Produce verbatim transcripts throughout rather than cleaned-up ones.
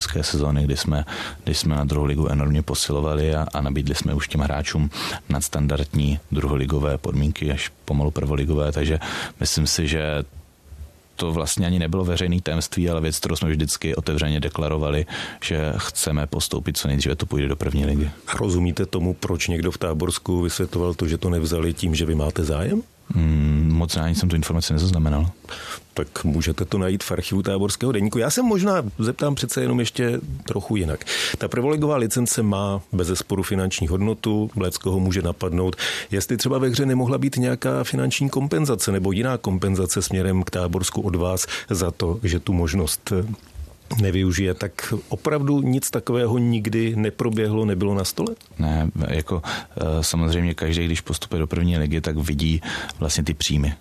loňské sezóny, kdy jsme, kdy jsme na druhou ligu enormně posilovali a, a nabídli jsme už těm hráčům nadstandardní druholigové podmínky až pomalu prvoligové, takže myslím si, že to vlastně ani nebylo veřejné tajemství, ale věc, kterou jsme vždycky otevřeně deklarovali, že chceme postoupit co nejdříve, to půjde do první ligy. A rozumíte tomu, proč někdo v Táborsku vysvětloval to, že to nevzali tím, že vy máte zájem? Hmm, moc ani jsem tu informaci nezaznamenal. Tak můžete to najít v archivu Táborského deníku. Já se možná zeptám přece jenom ještě trochu jinak. Ta prvoligová licence má bezesporu finanční hodnotu, leckoho může napadnout. Jestli třeba ve hře nemohla být nějaká finanční kompenzace nebo jiná kompenzace směrem k Táborsku od vás za to, že tu možnost nevyužije, tak opravdu nic takového nikdy neproběhlo, nebylo na stole? Ne, jako samozřejmě každý, když postupuje do první ligy, tak vidí vlastně ty příjmy.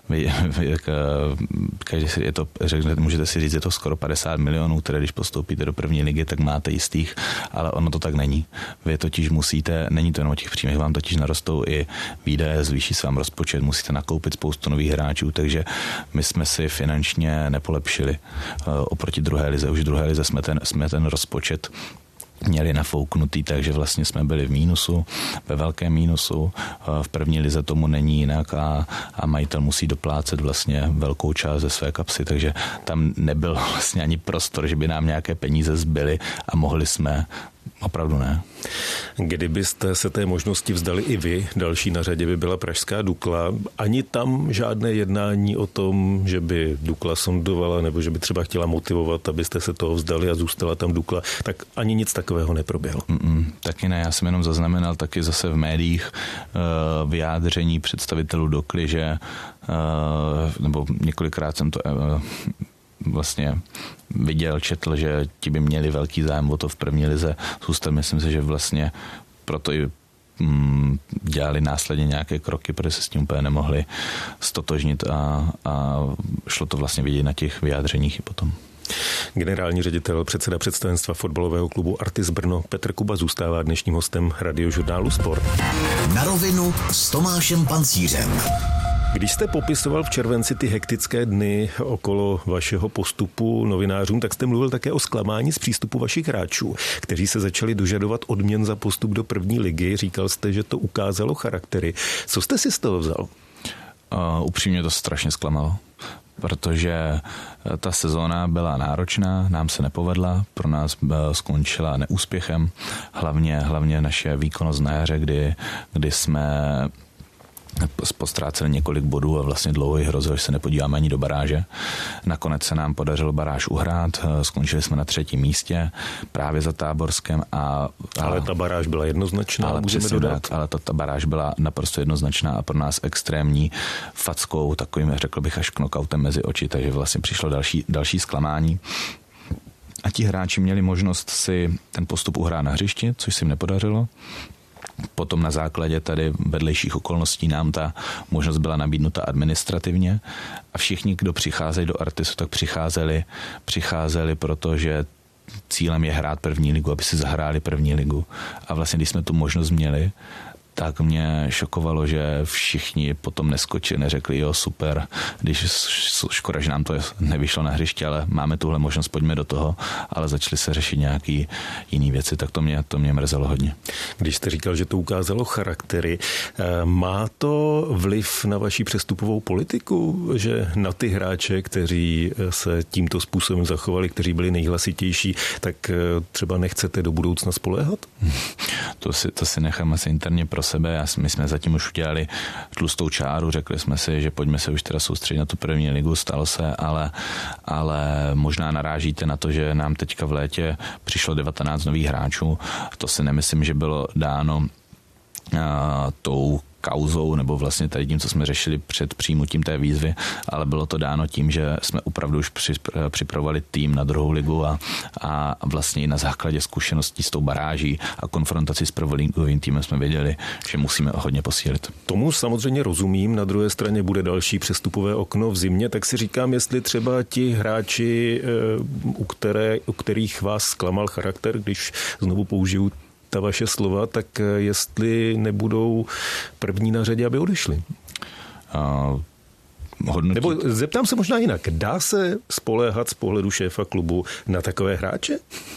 Každý si je to, řeknete, můžete si říct, je to skoro padesát milionů, které když postoupíte do první ligy, tak máte jistých, ale ono to tak není. Vy totiž musíte, není to jenom o těch příjmech, vám totiž narostou i výdaje, zvýší se vám rozpočet, musíte nakoupit spoustu nových hráčů, takže my jsme si finančně nepolepšili oproti druhé lize. Už v druhé lize jsme ten, jsme ten rozpočet měli nafouknutý, takže vlastně jsme byli v mínusu, ve velkém mínusu. V první lize tomu není jinak a, a majitel musí doplácet vlastně velkou část ze své kapsy, takže tam nebyl vlastně ani prostor, že by nám nějaké peníze zbyly a mohli jsme. Opravdu ne. Kdybyste se té možnosti vzdali i vy, další na řadě by byla pražská Dukla. Ani tam žádné jednání o tom, že by Dukla sondovala nebo že by třeba chtěla motivovat, abyste se toho vzdali a zůstala tam Dukla, tak ani nic takového neproběhlo. Mm-mm, taky ne, já jsem jenom zaznamenal taky zase v médiích uh, vyjádření představitelů Dukly, že uh, nebo několikrát jsem to uh, vlastně viděl, četl, že ti by měli velký zájem o to v první lize zůstat. Myslím si, že vlastně proto i mm, dělali následně nějaké kroky, protože se s tím úplně nemohli stotožnit a, a šlo to vlastně vidět na těch vyjádřeních i potom. Generální ředitel, předseda představenstva fotbalového klubu Artis Brno Petr Kuba zůstává dnešním hostem radiožurnálu Sport. Na rovinu s Tomášem Pancířem. Když jste popisoval v červenci ty hektické dny okolo vašeho postupu novinářům, tak jste mluvil také o zklamání z přístupu vašich hráčů, kteří se začali dožadovat odměn za postup do první ligy. Říkal jste, že to ukázalo charaktery. Co jste si z toho vzal? Uh, upřímně to strašně zklamalo, protože ta sezóna byla náročná, nám se nepovedla, pro nás skončila neúspěchem, hlavně, hlavně naše výkonnost na jaře, kdy, kdy jsme postráceli několik bodů a vlastně dlouho ji hrozilo, že se nepodíváme ani do baráže. Nakonec se nám podařilo baráž uhrát, skončili jsme na třetím místě právě za Táborskem. A, a, ale ta baráž byla jednoznačná, ale můžeme dodat. Tak, ale ta, ta baráž byla naprosto jednoznačná a pro nás extrémní fackou, takovým, řekl bych, až knockoutem mezi oči, takže vlastně přišlo další, další zklamání. A ti hráči měli možnost si ten postup uhrát na hřišti, což se jim nepodařilo. Potom na základě tady vedlejších okolností nám ta možnost byla nabídnuta administrativně a všichni, kdo přicházejí do Artisu, tak přicházeli, přicházeli, protože cílem je hrát první ligu, aby si zahráli první ligu. A vlastně, když jsme tu možnost měli, tak mě šokovalo, že všichni potom neskočili, neřekli, jo, super, když škoda, že nám to nevyšlo na hřiště, ale máme tuhle možnost, pojďme do toho, ale začaly se řešit nějaký jiný věci, tak to mě, to mě mrzelo hodně. Když jste říkal, že to ukázalo charaktery, má to vliv na vaši přestupovou politiku, že na ty hráče, kteří se tímto způsobem zachovali, kteří byli nejhlasitější, tak třeba nechcete do budoucna spoléhat? To si, to si nechám asi interně pro sebe. My jsme zatím už udělali tlustou čáru, řekli jsme si, že pojďme se už teda soustředit na tu první ligu, stalo se, ale, ale možná narážíte na to, že nám teďka v létě přišlo devatenáct nových hráčů. To si nemyslím, že bylo dáno a, tou kauzou nebo vlastně tady tím, co jsme řešili před přijmutím té výzvy, ale bylo to dáno tím, že jsme opravdu už připravovali tým na druhou ligu a, a vlastně i na základě zkušeností s tou baráží a konfrontací s prvoligovým týmem jsme věděli, že musíme hodně posílit. Tomu samozřejmě rozumím, na druhé straně bude další přestupové okno v zimě, tak si říkám, jestli třeba ti hráči, u, které, u kterých vás zklamal charakter, když znovu použiju ta vaše slova, tak jestli nebudou první na řadě, aby odešli. Uh, hodnotí... Nebo zeptám se možná jinak. Dá se spoléhat z pohledu šéfa klubu na takové hráče?